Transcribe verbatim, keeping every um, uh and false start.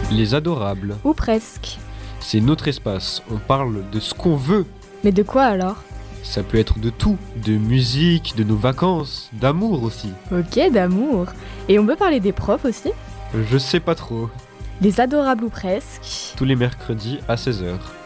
Les adorables, Ou presque. c'est notre espace, on parle de ce qu'on veut. Mais de quoi alors? Ça peut être de tout, de musique, de nos vacances, d'amour aussi. Ok, d'amour. Et on peut parler des profs aussi? Je sais pas trop. Les adorables ou presque. Tous les mercredis à seize heures.